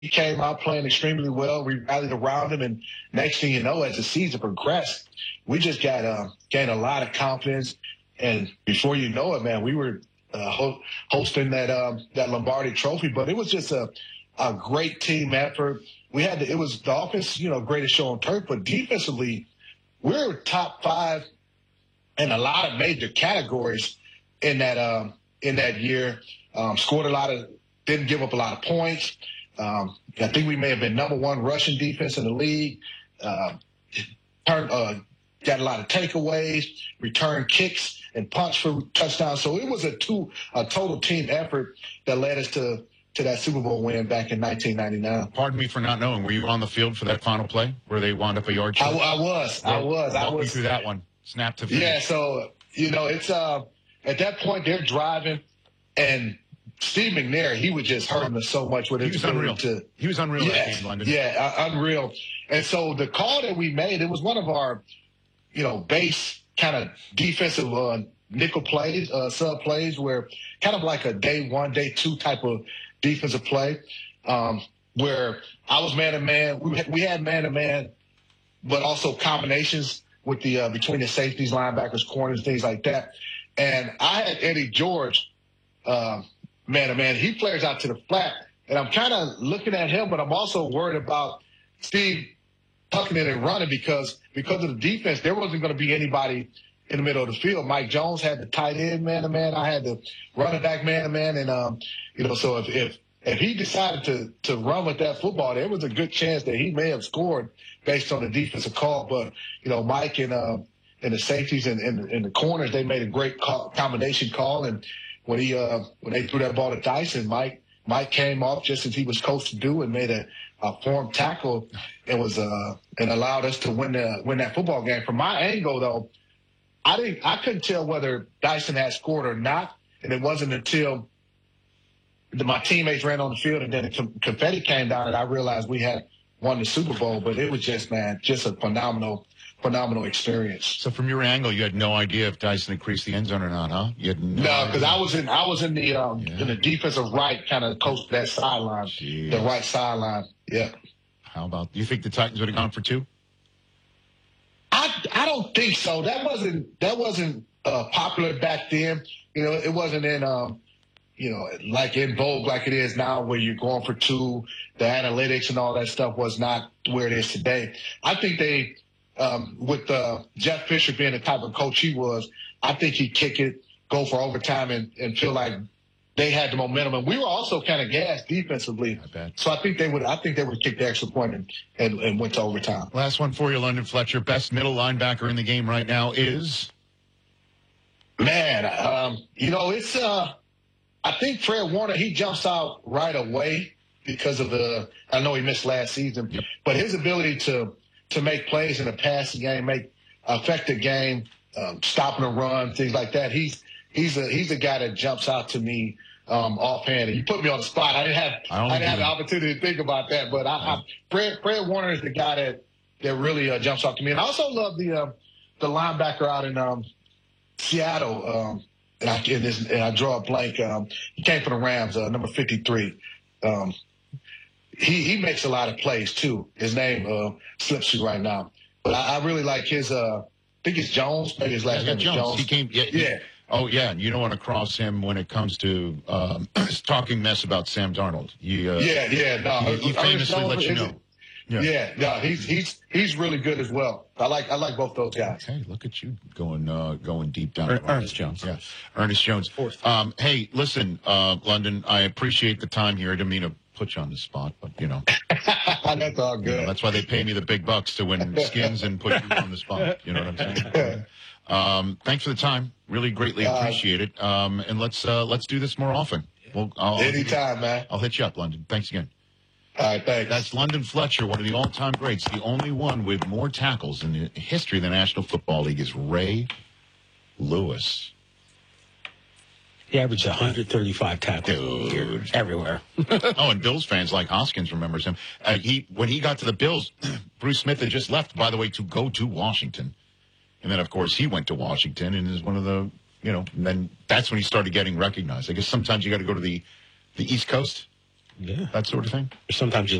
came out playing extremely well. We rallied around him, and next thing you know, as the season progressed, we just gained a lot of confidence. And before you know it, man, we were hosting that Lombardi Trophy. But it was just a great team effort. It was the offense, greatest show on turf, but defensively, we're top 5 in a lot of major categories in that year. Scored didn't give up a lot of points. I think we may have been number 1 rushing defense in the league. Got a lot of takeaways, returned kicks, and punch for touchdowns. So it was a total team effort that led us to that Super Bowl win back in 1999. Pardon me for not knowing. Were you on the field for that final play where they wound up a yard short? I was. Walk me through that one. Snap to finish. Yeah, so, it's at that point they're driving, and Steve McNair, he was just hurting us so much with his ability. He was unreal that game, London. Yeah, unreal. And so the call that we made, it was one of our, base kind of defensive nickel plays, sub plays, where kind of like a day 1, day 2 type of defensive play, where I was man-to-man. We had man-to-man, but also combinations with the between the safeties, linebackers, corners, things like that. And I had Eddie George man-to-man. He flares out to the flat, and I'm kind of looking at him, but I'm also worried about Steve tucking it and running because of the defense, there wasn't going to be anybody in the middle of the field. Mike Jones had the tight end man-to-man. I had the running back man-to-man. And, so if he decided to run with that football, there was a good chance that he may have scored based on the defensive call. But, Mike and the safeties and the corners, they made a great combination call. And when they threw that ball to Dyson, Mike came off just as he was coached to do and made a form tackle and allowed us to win that football game. From my angle, though, I couldn't tell whether Dyson had scored or not, and it wasn't until my teammates ran on the field and then the confetti came down and I realized we had won the Super Bowl. But it was just a phenomenal experience. So from your angle, you had no idea if Dyson had creased the end zone or not, huh? You had no, because I was in the defensive right, kind of close to that sideline, the right sideline. Yeah. How about? Do you think the Titans would have gone for 2? I don't think so. That wasn't popular back then. It wasn't in like in vogue like it is now, where you're going for 2. The analytics and all that stuff was not where it is today. I think they, with Jeff Fisher being the type of coach he was, I think he'd kick it, go for overtime, and feel like they had the momentum. And we were also kind of gassed defensively. I bet. So I think they would kick the extra point and went to overtime. Last one for you, London Fletcher. Best middle linebacker in the game right now is? Man, it's I think Fred Warner, he jumps out right away because of I know he missed last season, yep. But his ability to make plays in the passing game, affect the game, stopping a run, things like that. He's a guy that jumps out to me offhand. And you put me on the spot. I didn't have the opportunity to think about that, but Fred Warner is the guy that really jumps out to me. And I also love the linebacker out in Seattle. And I draw a blank. He came from the Rams, number 53. He makes a lot of plays too. His name slips you right now, but I really like his. I think it's Jones. Maybe his last name is Jones. He came. Yeah. Oh yeah, and you don't want to cross him when it comes to talking mess about Sam Darnold. No, he famously let you know. Yeah, he's really good as well. I like both those guys. Hey, look at you going deep down. Ernest Jones. Yeah, Ernest Jones. Hey, listen, London, I appreciate the time here. I didn't mean to put you on the spot, but that's all good. That's why they pay me the big bucks to win skins and put you on the spot. You know what I'm saying? Thanks for the time. Really greatly appreciate it. And let's do this more often. Anytime, man. I'll hit you up, London. Thanks again. All right, thanks. That's London Fletcher, one of the all-time greats. The only one with more tackles in the history of the National Football League is Ray Lewis. He averaged 135 tackles a year everywhere. And Bills fans like Hoskins remembers him. When he got to the Bills, Bruce Smith had just left, by the way, to go to Washington. And then, of course, he went to Washington and is one of the, and then that's when he started getting recognized. I guess sometimes you got to go to the East Coast Yeah. that sort of thing? Sometimes you